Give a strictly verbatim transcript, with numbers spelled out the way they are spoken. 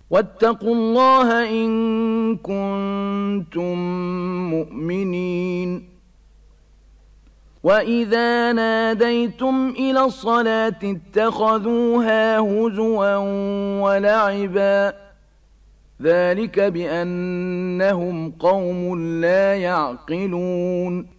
واتقوا الله إن كنتم مؤمنين. وإذا ناديتم إلى الصلاة اتخذوها هزوا ولعبا ذلك بأنهم قوم لا يعقلون.